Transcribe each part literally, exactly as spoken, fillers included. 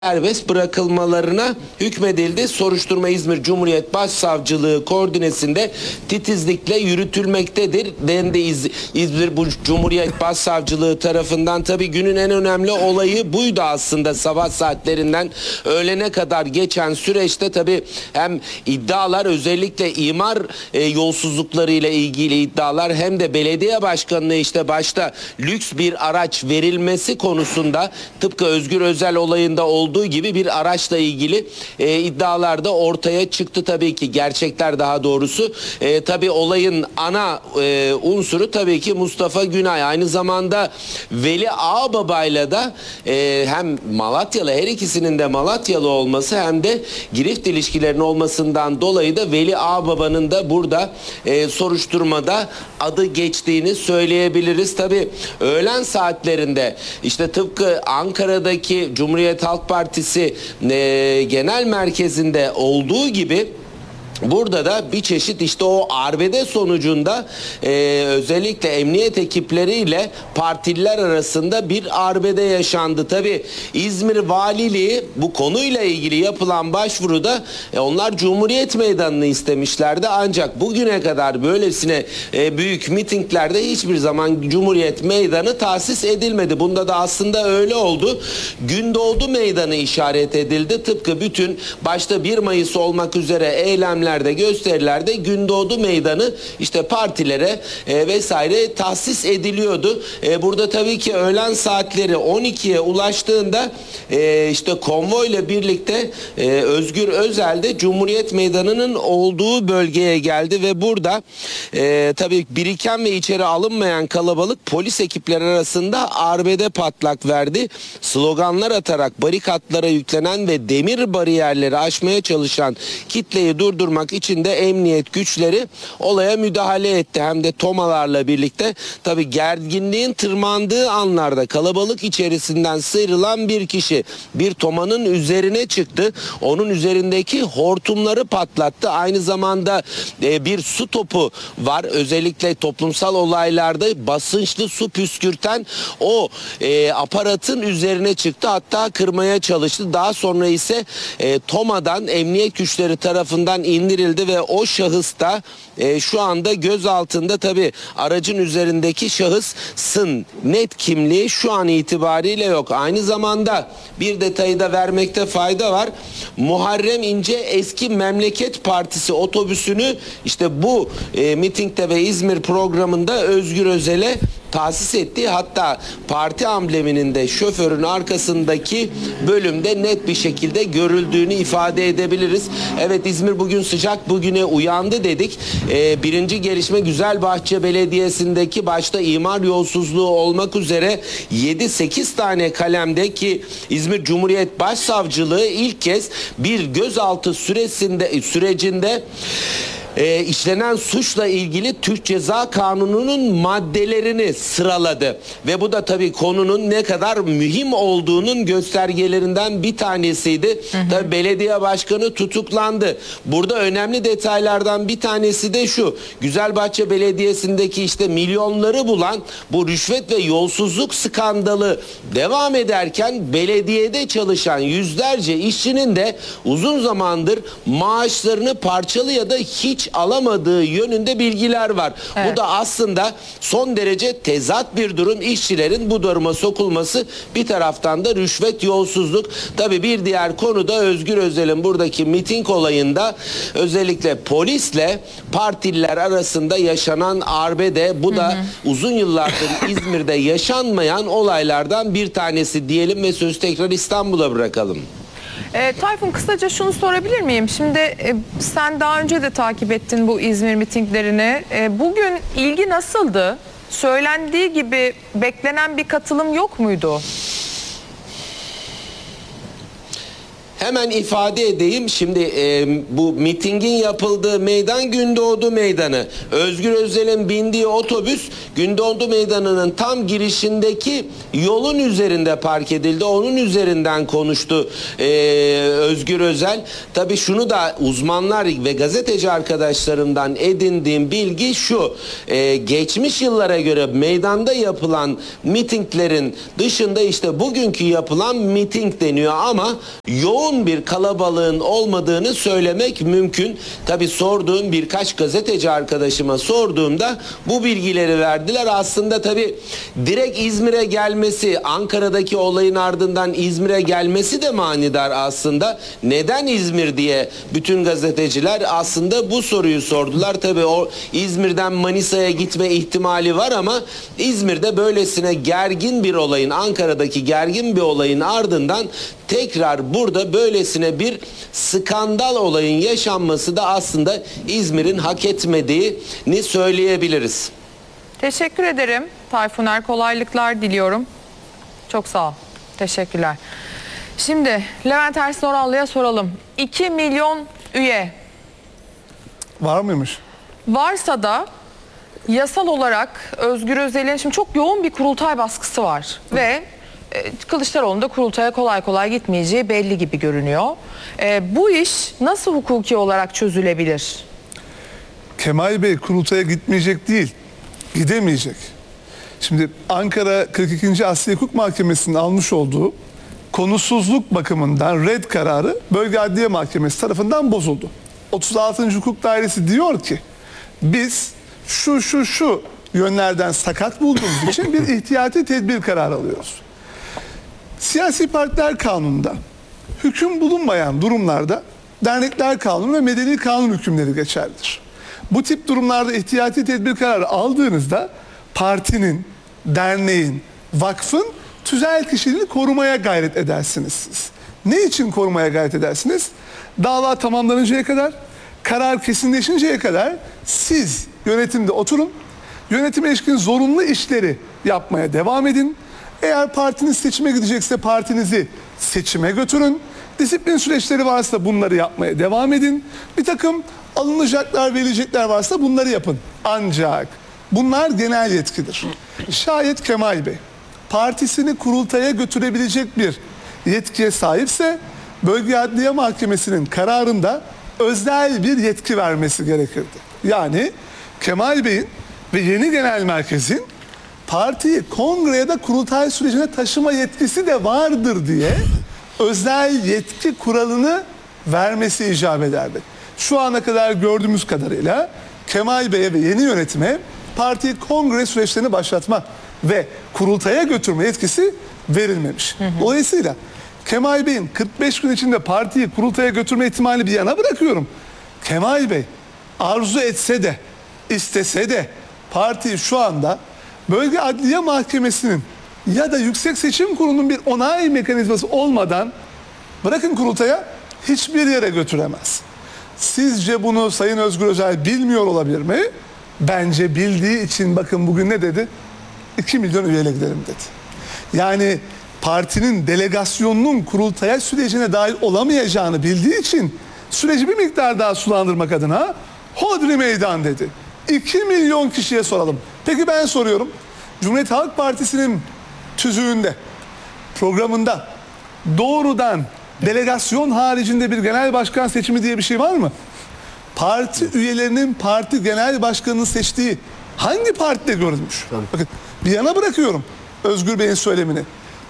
serbest bırakılmalarına hükmedildi. Soruşturma İzmir Cumhuriyet Başsavcılığı koordinesinde titizlikle yürütülmektedir dendi İz İzmir bu Cumhuriyet Başsavcılığı tarafından. Tabii günün en önemli olayı buydu aslında. Sabah saatlerinden öğlene kadar geçen süreçte tabii hem iddialar, özellikle imar e, yolsuzlukları ile ilgili iddialar, hem de belediye başkanına işte başta lüks bir araç verilmesi konusunda, tıpkı Özgür Özel olayında olduğu olduğu gibi bir araçla ilgili e, iddialar da ortaya çıktı tabii ki. Gerçekler daha doğrusu. E, tabii olayın ana e, unsuru tabii ki Mustafa Günay. Aynı zamanda Veli Ağbaba'yla da e, hem Malatyalı, her ikisinin de Malatyalı olması hem de girift ilişkilerinin olmasından dolayı da Veli Ağbaba'nın da burada e, soruşturmada adı geçtiğini söyleyebiliriz. Tabii öğlen saatlerinde işte tıpkı Ankara'daki Cumhuriyet Halk Partisi e, genel merkezinde olduğu gibi burada da bir çeşit işte o arbede sonucunda e, özellikle emniyet ekipleriyle partililer arasında bir arbede yaşandı. Tabii İzmir Valiliği bu konuyla ilgili yapılan başvuruda e, onlar Cumhuriyet Meydanı'nı istemişlerdi. Ancak bugüne kadar böylesine e, büyük mitinglerde hiçbir zaman Cumhuriyet Meydanı tahsis edilmedi. Bunda da aslında öyle oldu. Gündoğdu Meydanı işaret edildi. Tıpkı bütün başta bir Mayıs olmak üzere eylemler, gösterilerde Gündoğdu Meydanı işte partilere e, vesaire tahsis ediliyordu. E, burada tabii ki öğlen saatleri on ikiye ulaştığında e, işte konvoyla birlikte e, Özgür Özel de Cumhuriyet Meydanı'nın olduğu bölgeye geldi ve burada e, tabii biriken ve içeri alınmayan kalabalık polis ekipleri arasında arbede patlak verdi. Sloganlar atarak barikatlara yüklenen ve demir bariyerleri aşmaya çalışan kitleyi durdurmak için de emniyet güçleri olaya müdahale etti. Hem de tomalarla birlikte. Tabii gerginliğin tırmandığı anlarda kalabalık içerisinden sıyrılan bir kişi bir tomanın üzerine çıktı. Onun üzerindeki hortumları patlattı. Aynı zamanda e, bir su topu var. Özellikle toplumsal olaylarda basınçlı su püskürten o e, aparatın üzerine çıktı. Hatta kırmaya çalıştı. Daha sonra ise e, tomadan emniyet güçleri tarafından indirildi ve o şahıs da e, şu anda gözaltında. Tabi aracın üzerindeki şahısın net kimliği şu an itibariyle yok. Aynı zamanda bir detayı da vermekte fayda var. Muharrem İnce Eski Memleket Partisi otobüsünü işte bu e, mitingde ve İzmir programında Özgür Özel'e tahsis ettiği, hatta parti ambleminin de şoförün arkasındaki bölümde net bir şekilde görüldüğünü ifade edebiliriz. Evet, İzmir bugün sıcak bugüne uyandı dedik. Ee, birinci gelişme Güzelbahçe Belediyesi'ndeki başta imar yolsuzluğu olmak üzere yedi sekiz tane kalemdeki İzmir Cumhuriyet Başsavcılığı ilk kez bir gözaltı süresinde sürecinde E, işlenen suçla ilgili Türk Ceza Kanunu'nun maddelerini sıraladı. Ve bu da tabii konunun ne kadar mühim olduğunun göstergelerinden bir tanesiydi. Hı hı. Tabii belediye başkanı tutuklandı. Burada önemli detaylardan bir tanesi de şu: Güzelbahçe Belediyesi'ndeki işte milyonları bulan bu rüşvet ve yolsuzluk skandalı devam ederken belediyede çalışan yüzlerce işçinin de uzun zamandır maaşlarını parçalı ya da hiç alamadığı yönünde bilgiler var. Evet. Bu da aslında son derece tezat bir durum. İşçilerin bu duruma sokulması, bir taraftan da rüşvet, yolsuzluk. Tabii bir diğer konu da Özgür Özel'in buradaki miting olayında özellikle polisle partililer arasında yaşanan arbede. Bu da hı hı. uzun yıllardır İzmir'de yaşanmayan olaylardan bir tanesi diyelim ve sözü tekrar İstanbul'a bırakalım. E, Tayfun, kısaca şunu sorabilir miyim? Şimdi e, sen daha önce de takip ettin bu İzmir mitinglerini. E, bugün ilgi nasıldı? Söylendiği gibi beklenen bir katılım yok muydu? hemen ifade edeyim. Şimdi e, bu mitingin yapıldığı meydan Gündoğdu Meydanı. Özgür Özel'in bindiği otobüs Gündoğdu Meydanı'nın tam girişindeki yolun üzerinde park edildi. Onun üzerinden konuştu e, Özgür Özel. Tabii şunu da uzmanlar ve gazeteci arkadaşlarımdan edindiğim bilgi şu. E, geçmiş yıllara göre meydanda yapılan mitinglerin dışında işte bugünkü yapılan miting deniyor ama yoğun bir kalabalığın olmadığını söylemek mümkün. Tabii sorduğum birkaç gazeteci arkadaşıma sorduğumda bu bilgileri verdiler. Aslında tabii direkt İzmir'e gelmesi, Ankara'daki olayın ardından İzmir'e gelmesi de manidar aslında. Neden İzmir diye bütün gazeteciler aslında bu soruyu sordular. Tabii o İzmir'den Manisa'ya gitme ihtimali var ama İzmir'de böylesine gergin bir olayın, Ankara'daki gergin bir olayın ardından tekrar burada böylesine bir skandal olayın yaşanması da aslında İzmir'in hak etmediğini söyleyebiliriz. Teşekkür ederim Tayfuner. Kolaylıklar diliyorum. Çok sağ ol. Teşekkürler. Şimdi Levent Ersin Orallı'ya soralım. iki milyon üye Var mıymış? varsa da yasal olarak Özgür Özel'in şimdi çok yoğun bir kurultay baskısı var ve e, Kılıçdaroğlu'nun da kurultaya kolay kolay gitmeyeceği belli gibi görünüyor. E, bu iş nasıl hukuki olarak çözülebilir? Kemal Bey kurultaya gitmeyecek değil, gidemeyecek. Şimdi Ankara kırk ikinci Asliye Hukuk Mahkemesi'nin almış olduğu konusuzluk bakımından red kararı Bölge Adliye Mahkemesi tarafından bozuldu. otuz altıncı Hukuk Dairesi diyor ki biz şu şu şu yönlerden sakat bulduğumuz için bir ihtiyati tedbir kararı alıyoruz. Siyasi Partiler Kanunu'nda hüküm bulunmayan durumlarda Dernekler Kanunu ve Medeni Kanun hükümleri geçerlidir. Bu tip durumlarda ihtiyati tedbir kararı aldığınızda partinin, derneğin, vakfın tüzel kişiliğini korumaya gayret edersiniz siz. Ne için korumaya gayret edersiniz? Dava tamamlanıncaya kadar, karar kesinleşinceye kadar siz yönetimde oturun, yönetime ilişkin zorunlu işleri yapmaya devam edin. Eğer partiniz seçime gidecekse partinizi seçime götürün. Disiplin süreçleri varsa bunları yapmaya devam edin. Bir takım alınacaklar, verilecekler varsa bunları yapın. Ancak bunlar genel yetkidir. Şayet Kemal Bey partisini kurultaya götürebilecek bir yetkiye sahipse Bölge Adliye Mahkemesi'nin kararında özel bir yetki vermesi gerekirdi. Yani Kemal Bey'in ve yeni genel merkezin partiyi kongre ya da kurultay sürecine taşıma yetkisi de vardır diye özel yetki kuralını vermesi icap ederdi. Şu ana kadar gördüğümüz kadarıyla Kemal Bey'e ve yeni yönetime partiyi kongre süreçlerini başlatma ve kurultaya götürme yetkisi verilmemiş. Hı hı. Dolayısıyla Kemal Bey'in kırk beş gün içinde partiyi kurultaya götürme ihtimalini bir yana bırakıyorum. Kemal Bey arzu etse de istese de partiyi şu anda Bölge Adliye Mahkemesi'nin ya da Yüksek Seçim Kurulu'nun bir onay mekanizması olmadan bırakın kurultaya hiçbir yere götüremez. Sizce bunu Sayın Özgür Özel bilmiyor olabilir mi? Bence bildiği için bakın bugün ne dedi? iki milyon üyeyle gidelim dedi. Yani partinin delegasyonunun kurultaya sürecine dahil olamayacağını bildiği için süreci bir miktar daha sulandırmak adına hodri meydan dedi. iki milyon kişiye soralım. Peki ben soruyorum. Cumhuriyet Halk Partisi'nin tüzüğünde, programında doğrudan delegasyon haricinde bir genel başkan seçimi diye bir şey var mı? Parti üyelerinin parti genel başkanını seçtiği hangi partide görülmüş? Bakın bir yana bırakıyorum Özgür Bey'in söylemini.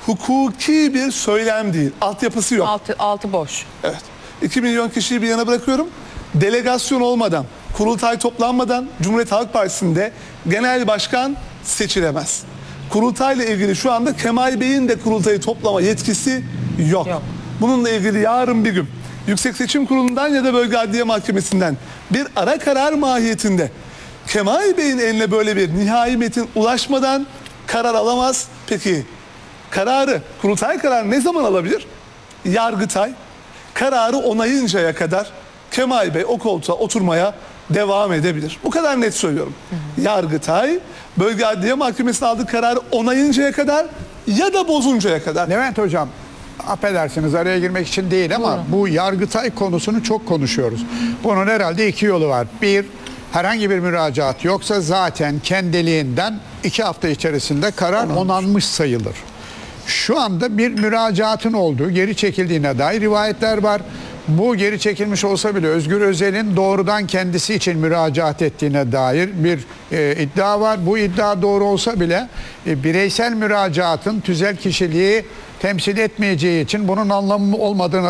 Hukuki bir söylem değil. Altyapısı yok. Altı, altı boş. Evet. iki milyon kişiyi bir yana bırakıyorum. Delegasyon olmadan, kurultay toplanmadan Cumhuriyet Halk Partisi'nde genel başkan seçilemez. Kurultayla ilgili şu anda Kemal Bey'in de kurultayı toplama yetkisi yok. yok. Bununla ilgili yarın bir gün Yüksek Seçim Kurulu'ndan ya da Bölge Adliye Mahkemesi'nden bir ara karar mahiyetinde Kemal Bey'in eline böyle bir nihai metin ulaşmadan karar alamaz. Peki kararı, kurultay kararı ne zaman alabilir? Yargıtay kararı onayıncaya kadar Kemal Bey o koltuğa oturmaya devam edebilir. Bu kadar net söylüyorum. Hı hı. Yargıtay Bölge Adliye Mahkemesi'nin aldığı kararı onayıncaya kadar ya da bozuncaya kadar. Levent Hocam, affedersiniz araya girmek için değil ama bu Yargıtay konusunu çok konuşuyoruz. Bunun herhalde iki yolu var. Bir, herhangi bir müracaat yoksa zaten kendiliğinden iki hafta içerisinde karar onanmış sayılır. Şu anda bir müracaatın olduğu, geri çekildiğine dair rivayetler var. Bu geri çekilmiş olsa bile Özgür Özel'in doğrudan kendisi için müracaat ettiğine dair bir e, iddia var. Bu iddia doğru olsa bile e, bireysel müracaatın tüzel kişiliği temsil etmeyeceği için bunun anlamı olmadığına